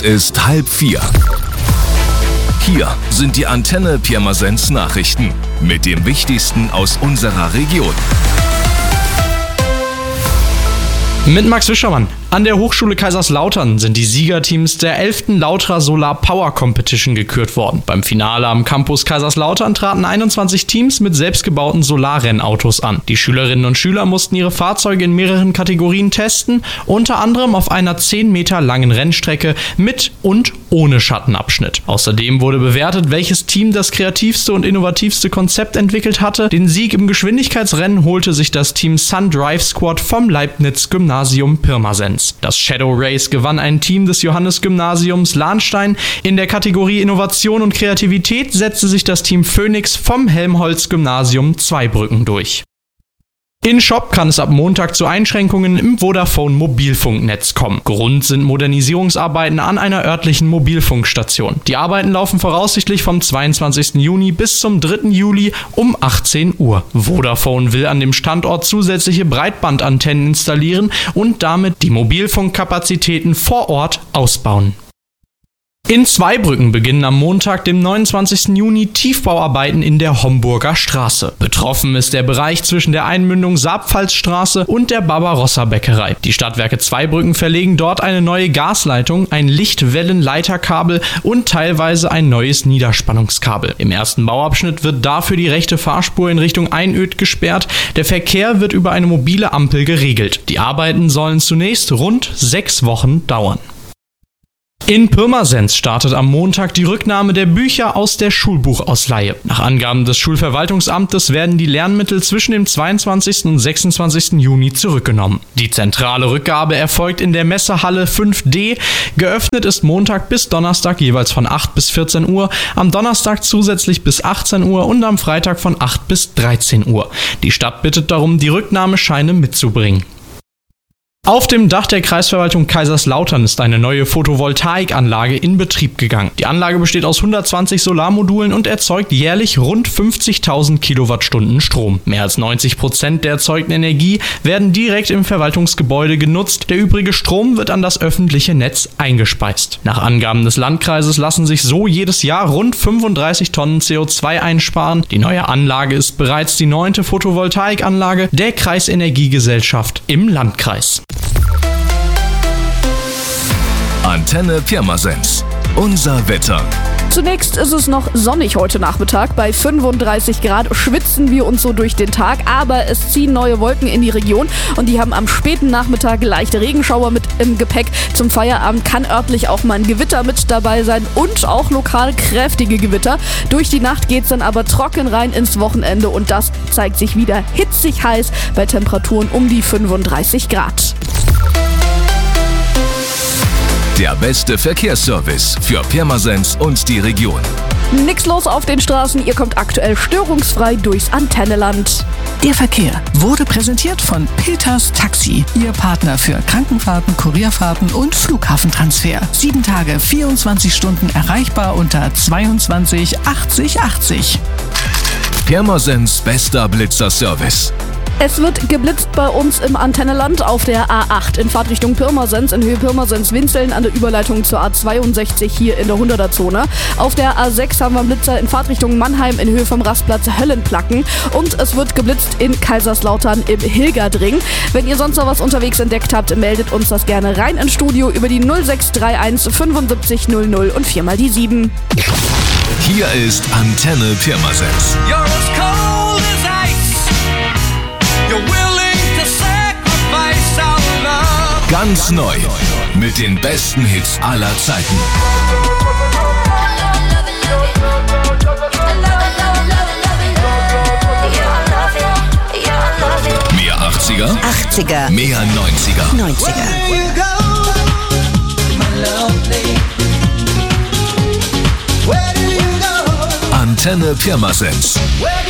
Ist 3:30. Hier sind die Antenne Pirmasens Nachrichten mit dem Wichtigsten aus unserer Region. Mit Max Wischermann. An der Hochschule Kaiserslautern sind die Siegerteams der 11. Lautra Solar Power Competition gekürt worden. Beim Finale am Campus Kaiserslautern traten 21 Teams mit selbstgebauten Solarrennautos an. Die Schülerinnen und Schüler mussten ihre Fahrzeuge in mehreren Kategorien testen, unter anderem auf einer 10 Meter langen Rennstrecke mit und ohne Schattenabschnitt. Außerdem wurde bewertet, welches Team das kreativste und innovativste Konzept entwickelt hatte. Den Sieg im Geschwindigkeitsrennen holte sich das Team Sun Drive Squad vom Leibniz Gymnasium Pirmasens. Das Shadow Race gewann ein Team des Johannes-Gymnasiums Lahnstein. In der Kategorie Innovation und Kreativität setzte sich das Team Phoenix vom Helmholtz-Gymnasium Zweibrücken durch. In Shop kann es ab Montag zu Einschränkungen im Vodafone-Mobilfunknetz kommen. Grund sind Modernisierungsarbeiten an einer örtlichen Mobilfunkstation. Die Arbeiten laufen voraussichtlich vom 22. Juni bis zum 3. Juli um 18 Uhr. Vodafone will an dem Standort zusätzliche Breitbandantennen installieren und damit die Mobilfunkkapazitäten vor Ort ausbauen. In Zweibrücken beginnen am Montag, dem 29. Juni, Tiefbauarbeiten in der Homburger Straße. Betroffen ist der Bereich zwischen der Einmündung Saarpfalzstraße und der Barbarossa-Bäckerei. Die Stadtwerke Zweibrücken verlegen dort eine neue Gasleitung, ein Lichtwellenleiterkabel und teilweise ein neues Niederspannungskabel. Im ersten Bauabschnitt wird dafür die rechte Fahrspur in Richtung Einöd gesperrt. Der Verkehr wird über eine mobile Ampel geregelt. Die Arbeiten sollen zunächst rund 6 Wochen dauern. In Pirmasens startet am Montag die Rücknahme der Bücher aus der Schulbuchausleihe. Nach Angaben des Schulverwaltungsamtes werden die Lernmittel zwischen dem 22. und 26. Juni zurückgenommen. Die zentrale Rückgabe erfolgt in der Messehalle 5D. Geöffnet ist Montag bis Donnerstag jeweils von 8 bis 14 Uhr, am Donnerstag zusätzlich bis 18 Uhr und am Freitag von 8 bis 13 Uhr. Die Stadt bittet darum, die Rücknahmescheine mitzubringen. Auf dem Dach der Kreisverwaltung Kaiserslautern ist eine neue Photovoltaikanlage in Betrieb gegangen. Die Anlage besteht aus 120 Solarmodulen und erzeugt jährlich rund 50.000 Kilowattstunden Strom. Mehr als 90% der erzeugten Energie werden direkt im Verwaltungsgebäude genutzt. Der übrige Strom wird an das öffentliche Netz eingespeist. Nach Angaben des Landkreises lassen sich so jedes Jahr rund 35 Tonnen CO2 einsparen. Die neue Anlage ist bereits die 9. Photovoltaikanlage der Kreisenergiegesellschaft im Landkreis. Antenne Pirmasens. Unser Wetter. Zunächst ist es noch sonnig heute Nachmittag. Bei 35 Grad schwitzen wir uns so durch den Tag, aber es ziehen neue Wolken in die Region und die haben am späten Nachmittag leichte Regenschauer mit im Gepäck. Zum Feierabend kann örtlich auch mal ein Gewitter mit dabei sein und auch lokal kräftige Gewitter. Durch die Nacht geht's dann aber trocken rein ins Wochenende und das zeigt sich wieder hitzig heiß bei Temperaturen um die 35 Grad. Der beste Verkehrsservice für Pirmasens und die Region. Nix los auf den Straßen, ihr kommt aktuell störungsfrei durchs Antenneland. Der Verkehr wurde präsentiert von Peters Taxi, Ihr Partner für Krankenfahrten, Kurierfahrten und Flughafentransfer. 7 Tage, 24 Stunden erreichbar unter 22 80 80. Pirmasens bester Blitzerservice. Es wird geblitzt bei uns im Antenneland auf der A8 in Fahrtrichtung Pirmasens, in Höhe Pirmasens-Winzeln an der Überleitung zur A62 hier in der 100er-Zone. Auf der A6 haben wir einen Blitzer in Fahrtrichtung Mannheim in Höhe vom Rastplatz Höllenplacken und es wird geblitzt in Kaiserslautern im Hilgerdring. Wenn ihr sonst noch was unterwegs entdeckt habt, meldet uns das gerne rein ins Studio über die 0631 75 00 und 4 mal die 7. Hier ist Antenne Pirmasens. You're as cold as ice. You're willing to sacrifice our love. Ganz neu. Mit den besten Hits aller Zeiten. Mehr 80er. 80er. Mehr 90er. 90er. Antenne Pirmasens.